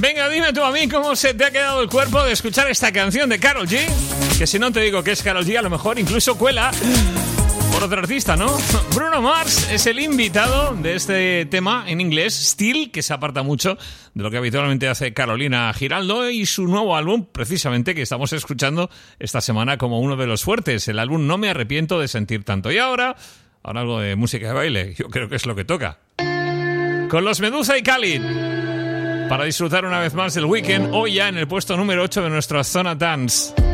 Venga, dime tú a mí cómo se te ha quedado el cuerpo de escuchar esta canción de Karol G. Que si no te digo que es Karol G, a lo mejor incluso cuela por otro artista, ¿no? Bruno Mars es el invitado de este tema en inglés, Still, que se aparta mucho de lo que habitualmente hace Carolina Giraldo, y su nuevo álbum, precisamente, que estamos escuchando esta semana como uno de los fuertes, el álbum No me arrepiento de sentir tanto. Y ahora algo de música de baile, yo creo que es lo que toca. Con los Medusa y Khalid, para disfrutar una vez más del Weekend, hoy ya en el puesto número 8 de nuestra Zona Dance.